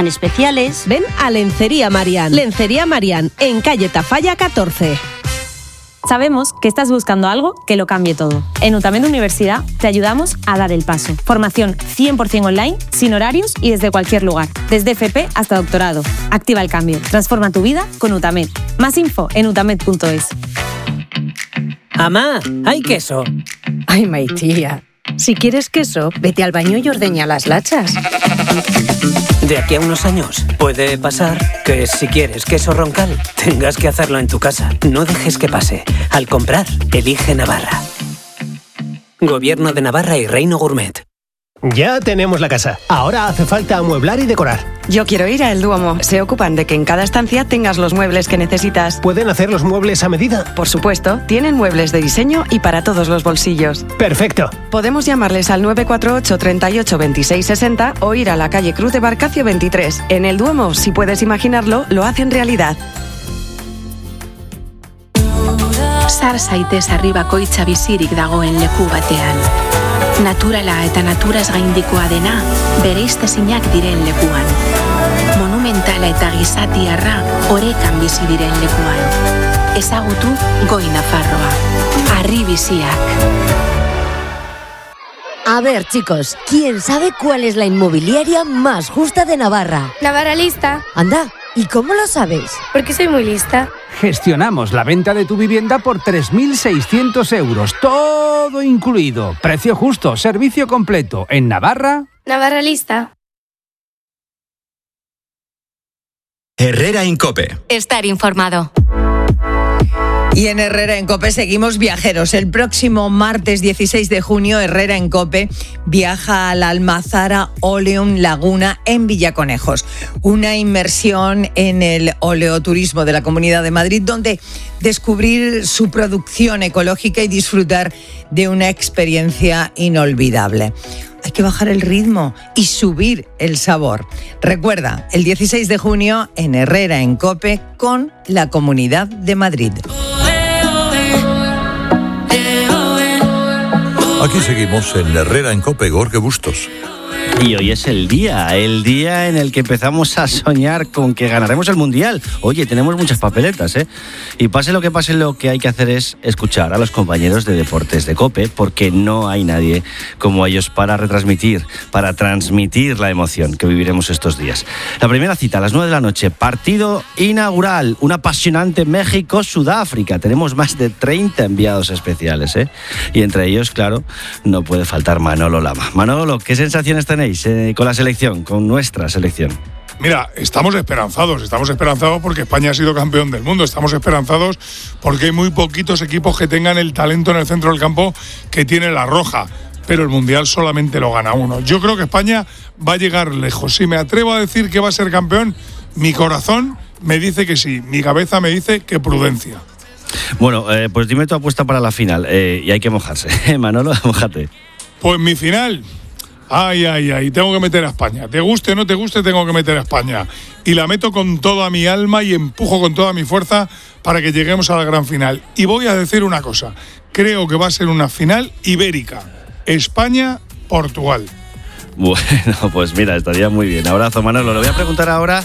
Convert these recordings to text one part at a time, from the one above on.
tan especiales. Ven a Lencería Marian. Lencería Marian, en calle Tafalla 14. Sabemos que estás buscando algo que lo cambie todo. En UTAMED Universidad te ayudamos a dar el paso. Formación 100% online, sin horarios y desde cualquier lugar. Desde FP hasta doctorado. Activa el cambio. Transforma tu vida con UTAMED. Más info en utamed.es. Amá, ¿hay queso? Ay, maitía. Si quieres queso, vete al baño y ordeña las lachas. De aquí a unos años puede pasar que si quieres queso roncal, tengas que hacerlo en tu casa. No dejes que pase. Al comprar, elige Navarra. Gobierno de Navarra y Reino Gourmet. Ya tenemos la casa. Ahora hace falta amueblar y decorar. Yo quiero ir a El Duomo. Se ocupan de que en cada estancia tengas los muebles que necesitas. ¿Pueden hacer los muebles a medida? Por supuesto, tienen muebles de diseño y para todos los bolsillos. Perfecto. Podemos llamarles al 948 38 26 60 o ir a la calle Cruz de Barcacio 23. En El Duomo, si puedes imaginarlo, lo hacen realidad. Sar zaitez herri bakoitza bizirik dagoen leku batean. Naturala eta naturaz gaindikoa dena, bereiztezinak diren lekuan. Monumentala eta gizatiarra orekan bizi diren lekuan. Ezagutu Goi Nafarroa. Harri biziak. A ver, chicos, ¿quién sabe cuál es la inmobiliaria más justa de Navarra? Navarra Lista. Anda, ¿y cómo lo sabes? Porque soy muy lista. Gestionamos la venta de tu vivienda por 3.600 euros, todo incluido. Precio justo, servicio completo. En Navarra... Navarra Lista. Herrera en COPE. Estar informado. Y en Herrera en COPE seguimos viajeros. El próximo martes 16 de junio, Herrera en COPE viaja a la Almazara Oleum Laguna en Villaconejos. Una inmersión en el oleoturismo de la Comunidad de Madrid, donde descubrir su producción ecológica y disfrutar de una experiencia inolvidable. Hay que bajar el ritmo y subir el sabor. Recuerda, el 16 de junio en Herrera en COPE con la Comunidad de Madrid. Aquí seguimos en Herrera en COPE, Gorka Bustos. Y hoy es el día en el que empezamos a soñar con que ganaremos el Mundial. Oye, tenemos muchas papeletas, ¿eh? Y pase, lo que hay que hacer es escuchar a los compañeros de Deportes de COPE, porque no hay nadie como ellos para transmitir la emoción que viviremos estos días. La primera cita a las 9 de la noche, partido inaugural, un apasionante México-Sudáfrica. Tenemos más de 30 enviados especiales, ¿eh? Y entre ellos, claro, no puede faltar Manolo Lama. Manolo, ¿qué sensaciones tenéis con la selección, con nuestra selección? Mira, estamos esperanzados porque España ha sido campeón del mundo, estamos esperanzados porque hay muy poquitos equipos que tengan el talento en el centro del campo que tiene la Roja, pero el Mundial solamente lo gana uno. Yo creo que España va a llegar lejos. Si me atrevo a decir que va a ser campeón, mi corazón me dice que sí, mi cabeza me dice que prudencia. Bueno, pues dime tu apuesta para la final, y hay que mojarse. Manolo, mójate. Pues mi final... Ay, tengo que meter a España. Te guste o no te guste, tengo que meter a España. Y la meto con toda mi alma y empujo con toda mi fuerza para que lleguemos a la gran final. Y voy a decir una cosa. Creo que va a ser una final ibérica. España-Portugal. Bueno, pues mira, estaría muy bien. Abrazo, Manolo. Le voy a preguntar ahora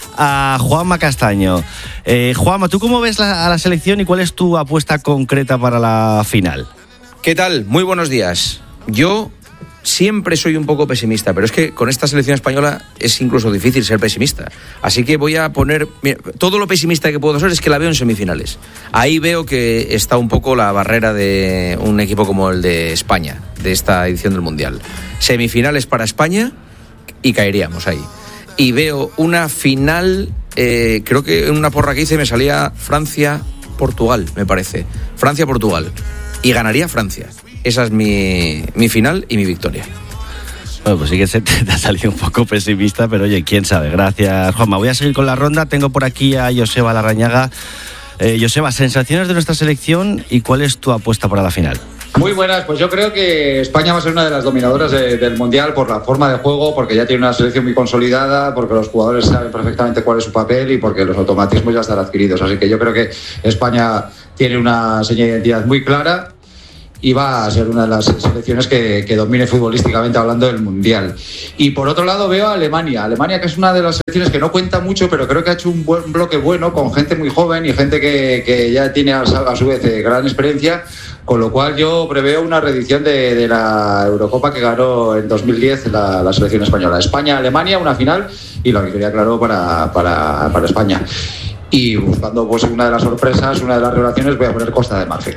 a Juanma Castaño. Juanma, ¿tú cómo ves a la selección y cuál es tu apuesta concreta para la final? ¿Qué tal? Muy buenos días. Yo... siempre soy un poco pesimista, pero es que con esta selección española es incluso difícil ser pesimista. Así que voy a poner... Mira, todo lo pesimista que puedo ser es que la veo en semifinales. Ahí veo que está un poco la barrera de un equipo como el de España, de esta edición del Mundial. Semifinales para España y caeríamos ahí. Y veo una final, creo que en una porra que hice me salía Francia-Portugal, me parece. Francia-Portugal. Y ganaría Francia. Esa es mi final y mi victoria. Bueno, pues sí que te ha salido un poco pesimista, pero oye, quién sabe. Gracias, Juanma. Voy a seguir con la ronda. Tengo por aquí a Joseba Larrañaga. Joseba, sensaciones de nuestra selección y cuál es tu apuesta para la final. Muy buenas, pues yo creo que España va a ser una de las dominadoras del Mundial por la forma de juego, porque ya tiene una selección muy consolidada, porque los jugadores saben perfectamente cuál es su papel y porque los automatismos ya están adquiridos. Así que yo creo que España tiene una señal de identidad muy clara y va a ser una de las selecciones que domine futbolísticamente hablando del Mundial. Y por otro lado veo a Alemania, que es una de las selecciones que no cuenta mucho, pero creo que ha hecho un buen bloque bueno con gente muy joven y gente que ya tiene a su vez gran experiencia, con lo cual yo preveo una reedición de la Eurocopa que ganó en 2010 la selección española. España-Alemania, una final, y la victoria, claro, para España. Y buscando pues una de las sorpresas, una de las revelaciones, voy a poner Costa de Marfil.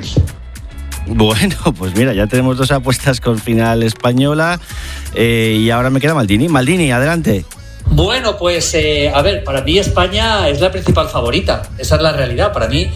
Bueno, pues mira, ya tenemos 2 apuestas con final española y ahora me queda Maldini. Maldini, adelante. Bueno, pues a ver, para mí España es la principal favorita, esa es la realidad. Para mí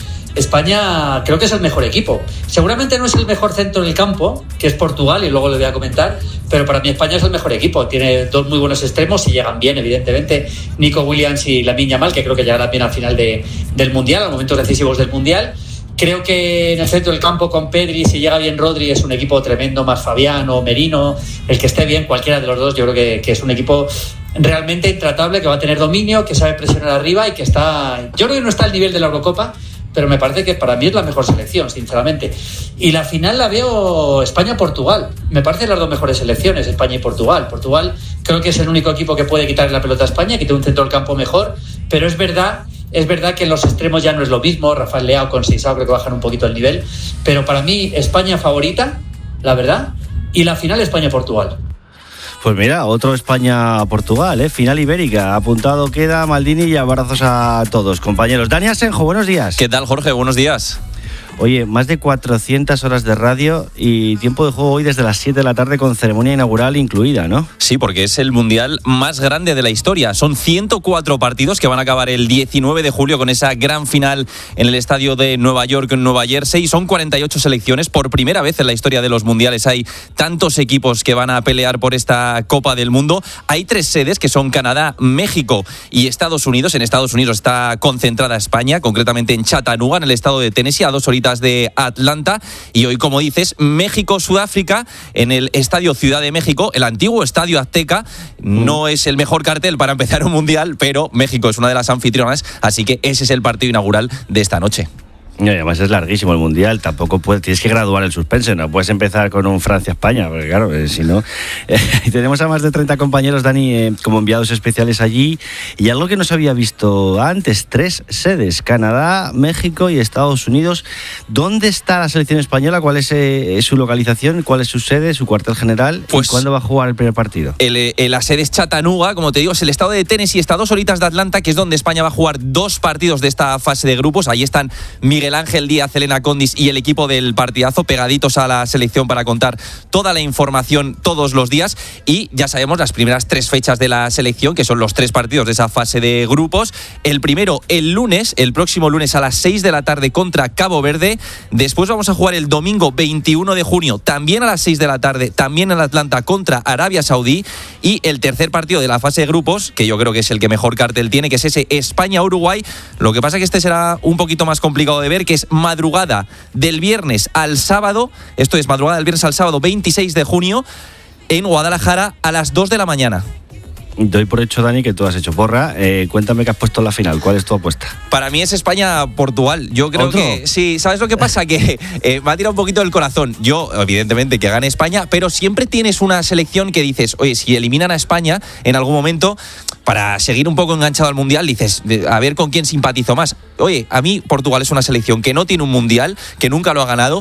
España creo que es el mejor equipo. Seguramente no es el mejor centro del campo, que es Portugal, y luego le voy a comentar, pero para mí España es el mejor equipo. Tiene 2 muy buenos extremos y llegan bien, evidentemente, Nico Williams y Lamine Yamal, que creo que llegarán bien al final del Mundial, a los momentos decisivos del Mundial. Creo que en el centro del campo con Pedri, si llega bien Rodri, es un equipo tremendo, más Fabián o Merino, el que esté bien, cualquiera de los dos, yo creo que es un equipo realmente intratable, que va a tener dominio, que sabe presionar arriba y que está... Yo creo que no está al nivel de la Eurocopa, pero me parece que para mí es la mejor selección, sinceramente. Y la final la veo España-Portugal. Me parecen las 2 mejores selecciones, España y Portugal. Portugal creo que es el único equipo que puede quitarle la pelota a España, que tiene un centro del campo mejor, pero es verdad que en los extremos ya no es lo mismo. Rafael Leao con Sisao creo que bajan un poquito el nivel, pero para mí España favorita, la verdad, y la final España-Portugal. Pues mira, otro España-Portugal, final ibérica. Apuntado queda Maldini y abrazos a todos, compañeros. Dani Asenjo, buenos días. ¿Qué tal, Jorge? Buenos días. Oye, más de 400 horas de radio y tiempo de juego hoy desde las 7 de la tarde con ceremonia inaugural incluida, ¿no? Sí, porque es el mundial más grande de la historia. Son 104 partidos que van a acabar el 19 de julio con esa gran final en el estadio de Nueva York, en Nueva Jersey. Son 48 selecciones. Por primera vez en la historia de los mundiales hay tantos equipos que van a pelear por esta Copa del Mundo. Hay 3 sedes que son Canadá, México y Estados Unidos. En Estados Unidos está concentrada España, concretamente en Chattanooga, en el estado de Tennessee, a 2 horitas de Atlanta. Y hoy, como dices, México-Sudáfrica en el Estadio Ciudad de México, el antiguo Estadio Azteca. No es el mejor cartel para empezar un mundial, pero México es una de las anfitrionas, así que ese es el partido inaugural de esta noche. Y además es larguísimo el mundial, tampoco tienes que graduar el suspense, no puedes empezar con un Francia-España, porque claro, si no... tenemos a más de 30 compañeros, Dani, como enviados especiales allí, y algo que no se había visto antes, 3 sedes, Canadá, México y Estados Unidos. ¿Dónde está la selección española? ¿Cuál es su localización? ¿Cuál es su sede, su cuartel general? Pues, ¿y cuándo va a jugar el primer partido? La sede es Chattanooga, como te digo, es el estado de Tennessee, está a 2 horitas de Atlanta, que es donde España va a jugar 2 partidos de esta fase de grupos. Ahí están Miguel Ángel Díaz, Elena Condis y el equipo del partidazo pegaditos a la selección para contar toda la información todos los días. Y ya sabemos las primeras 3 fechas de la selección, que son los 3 partidos de esa fase de grupos. El primero el próximo lunes a las 6 de la tarde contra Cabo Verde. Después vamos a jugar el domingo 21 de junio también a las 6 de la tarde, también en Atlanta, contra Arabia Saudí. Y el tercer partido de la fase de grupos, que yo creo que es el que mejor cartel tiene, que es ese España-Uruguay. Lo que pasa es que este será un poquito más complicado de ver, que es madrugada del viernes al sábado. Esto es madrugada del viernes al sábado 26 de junio en Guadalajara a las 2 de la mañana. Doy por hecho, Dani, que tú has hecho porra. Cuéntame qué has puesto en la final. ¿Cuál es tu apuesta? Para mí es España-Portugal. Yo creo que sí. ¿Sabes lo que pasa? Que me ha tirado un poquito el corazón. Yo, evidentemente, que gane España, pero siempre tienes una selección que dices, oye, si eliminan a España en algún momento, para seguir un poco enganchado al Mundial, dices, a ver con quién simpatizo más. Oye, a mí Portugal es una selección que no tiene un Mundial, que nunca lo ha ganado,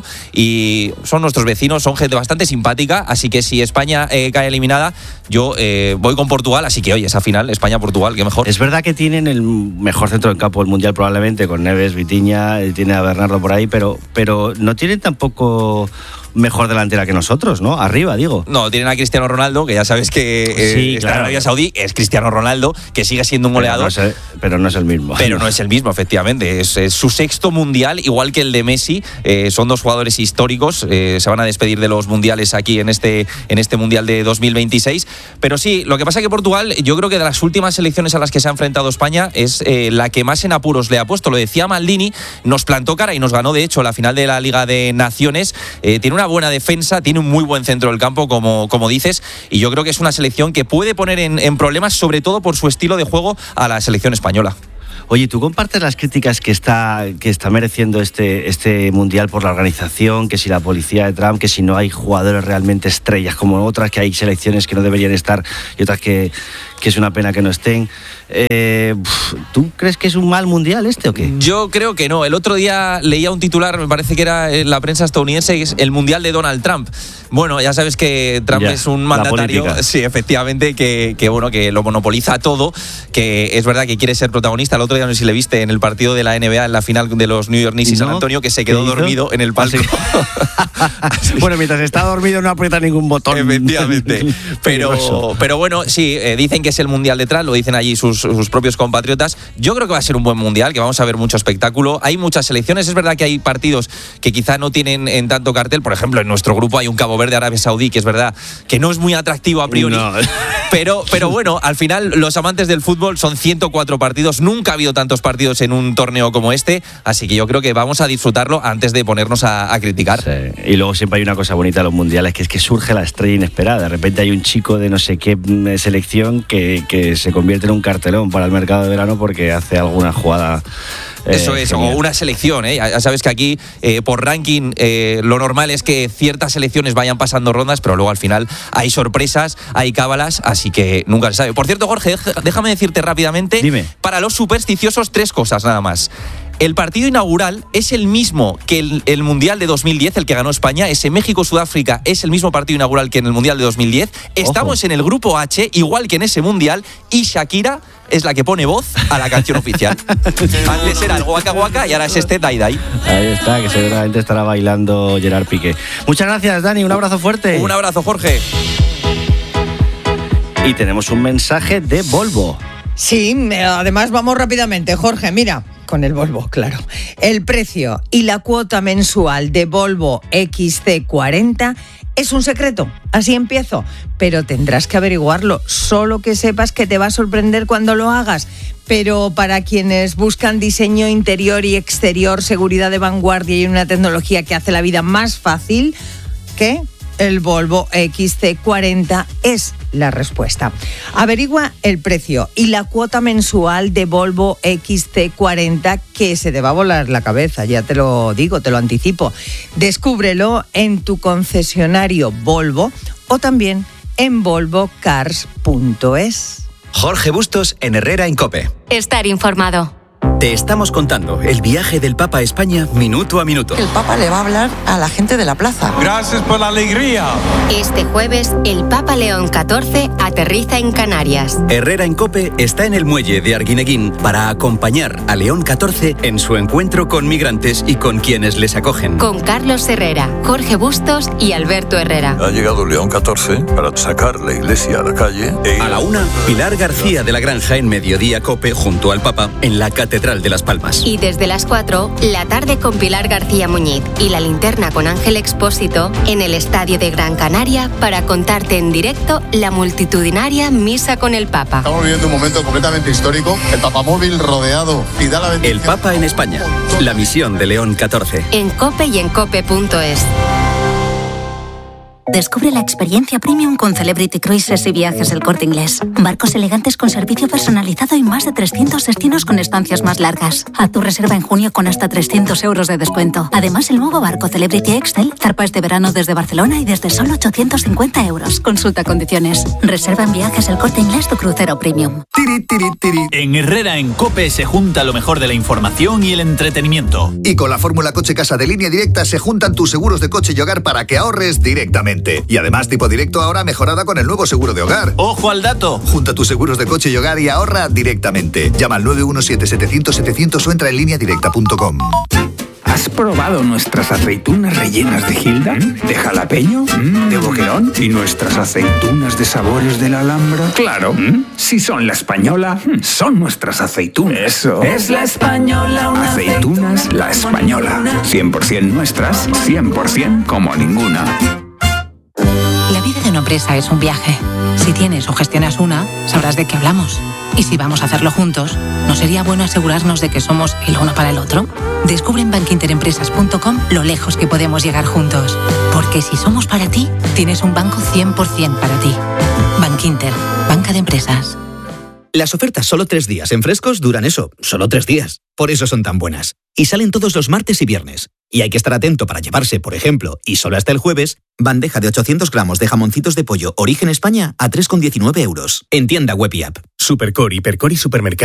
y son nuestros vecinos, son gente bastante simpática, así que si España cae eliminada, yo voy con Portugal. Así que, oye, esa final, España-Portugal, qué mejor. Es verdad que tienen el mejor centro del campo del Mundial probablemente, con Neves, Vitinha, tiene a Bernardo por ahí, pero no tienen tampoco mejor delantera que nosotros, ¿no? Arriba, digo. No, tienen a Cristiano Ronaldo, que ya sabes que sí, está claro, en Arabia Saudí, es Cristiano Ronaldo, que sigue siendo un goleador. Pero no es el mismo. Pero no es el mismo, efectivamente. Es su 6º mundial, igual que el de Messi. Son 2 jugadores históricos. Se van a despedir de los mundiales aquí en este mundial de 2026. Pero sí, lo que pasa es que Portugal, yo creo que de las últimas selecciones a las que se ha enfrentado España, es la que más en apuros le ha puesto. Lo decía Maldini, nos plantó cara y nos ganó, de hecho, la final de la Liga de Naciones. Tiene una buena defensa, tiene un muy buen centro del campo, como dices, y yo creo que es una selección que puede poner en problemas, sobre todo por su estilo de juego, a la selección española. Oye, ¿tú compartes las críticas que está mereciendo este Mundial por la organización, que si la policía de Trump, que si no hay jugadores realmente estrellas como otras, que hay selecciones que no deberían estar y otras que es una pena que no estén? ¿Tú crees que es un mal Mundial o qué? Yo creo que no. El otro día leía un titular, me parece que era en la prensa estadounidense, que es el Mundial de Donald Trump. Bueno, ya sabes que Trump es un mandatario, sí, efectivamente, que lo monopoliza todo, que es verdad que quiere ser protagonista. El otro día, no sé si le viste en el partido de la NBA, en la final de los New York Knicks y San Antonio, que se quedó dormido en el palco. Bueno, mientras está dormido no aprieta ningún botón. Efectivamente. Pero bueno, sí, dicen que es el Mundial de Trump, lo dicen allí sus propios compatriotas. Yo creo que va a ser un buen Mundial, que vamos a ver mucho espectáculo. Hay muchas selecciones, es verdad que hay partidos que quizá no tienen en tanto cartel. Por ejemplo, en nuestro grupo hay un Cabo Verde, Arabia Saudí, que es verdad que no es muy atractivo a priori. No. Pero bueno, al final los amantes del fútbol son 104 partidos. Nunca ha habido tantos partidos en un torneo como este, así que yo creo que vamos a disfrutarlo antes de ponernos a criticar. Sí. Y luego siempre hay una cosa bonita de los mundiales, que es que surge la estrella inesperada. De repente hay un chico de no sé qué selección que se convierte en un cartelón para el mercado de verano porque hace alguna jugada. Eso es, genial. O una selección, ya sabes que aquí por ranking lo normal es que ciertas selecciones vayan pasando rondas, pero luego al final hay sorpresas, hay cábalas, así que nunca se sabe. Por cierto, Jorge, déjame decirte rápidamente, dime, para los supersticiosos 3 cosas nada más. El partido inaugural es el mismo que el Mundial de 2010, el que ganó España. Ese México-Sudáfrica es el mismo partido inaugural que en el Mundial de 2010. Estamos en el grupo H, igual que en ese Mundial, y Shakira es la que pone voz a la canción oficial. Antes era el Waka Waka y ahora es este Dai Dai. Ahí está, que seguramente estará bailando Gerard Piqué. Muchas gracias, Dani, un abrazo fuerte. Un abrazo, Jorge. Y tenemos un mensaje de Volvo. Sí, además vamos rápidamente, Jorge, mira. Con el Volvo, claro. El precio y la cuota mensual de Volvo XC40 es un secreto. Así empiezo. Pero tendrás que averiguarlo. Solo que sepas que te va a sorprender cuando lo hagas. Pero para quienes buscan diseño interior y exterior, seguridad de vanguardia y una tecnología que hace la vida más fácil, ¿qué? El Volvo XC40 es la respuesta. Averigua el precio y la cuota mensual de Volvo XC40, que se te va a volar la cabeza, ya te lo digo, te lo anticipo. Descúbrelo en tu concesionario Volvo o también en volvocars.es. Jorge Bustos en Herrera en COPE. Estar informado. Te estamos contando el viaje del Papa a España minuto a minuto. El Papa le va a hablar a la gente de la plaza. Gracias por la alegría. Este jueves, el Papa León XIV aterriza en Canarias. Herrera en COPE está en el muelle de Arguineguín para acompañar a León XIV en su encuentro con migrantes y con quienes les acogen. Con Carlos Herrera, Jorge Bustos y Alberto Herrera. Ha llegado León XIV para sacar la iglesia a la calle. A la 1, Pilar García de la Granja en Mediodía COPE junto al Papa en la Catedral de Las Palmas. Y desde las 4, la tarde con Pilar García Muñiz y la linterna con Ángel Expósito en el Estadio de Gran Canaria para contarte en directo la multitudinaria misa con el Papa. Estamos viviendo un momento completamente histórico. El papamóvil rodeado y da la bendición. El Papa en España. La misión de León XIV. En COPE y en COPE.es. Descubre la experiencia premium con Celebrity Cruises y Viajes El Corte Inglés. Barcos elegantes con servicio personalizado y más de 300 destinos con estancias más largas. Haz tu reserva en junio con hasta 300 euros de descuento. Además, el nuevo barco Celebrity Excel zarpa este verano desde Barcelona y desde solo 850 euros. Consulta condiciones. Reserva en Viajes El Corte Inglés tu crucero premium. En Herrera en COPE se junta lo mejor de la información y el entretenimiento. Y con la fórmula Coche Casa de Línea Directa se juntan tus seguros de coche y hogar para que ahorres directamente. Y además Tipo Directo ahora mejorada con el nuevo seguro de hogar. ¡Ojo al dato! Junta tus seguros de coche y hogar y ahorra directamente. Llama al 917-700-700 o entra en lineadirecta.com. ¿Has probado nuestras aceitunas rellenas de Gilda? ¿De jalapeño? ¿De boquerón? ¿Y nuestras aceitunas de sabores de la Alhambra? Claro, si son la española, son nuestras aceitunas. Eso. Es la española, una aceitunas La Española. 100% nuestras, 100% como ninguna. La vida de una empresa es un viaje. Si tienes o gestionas una, sabrás de qué hablamos. Y si vamos a hacerlo juntos, ¿no sería bueno asegurarnos de que somos el uno para el otro? Descubre en bankinterempresas.com lo lejos que podemos llegar juntos. Porque si somos para ti, tienes un banco 100% para ti. Bankinter, banca de empresas. Las ofertas solo 3 días en Frescos duran eso, solo 3 días. Por eso son tan buenas. Y salen todos los martes y viernes. Y hay que estar atento para llevarse, por ejemplo, y solo hasta el jueves, bandeja de 800 gramos de jamoncitos de pollo Origen España a 3,19 euros. En tienda web y app. Supercore, Hipercore y Supermercado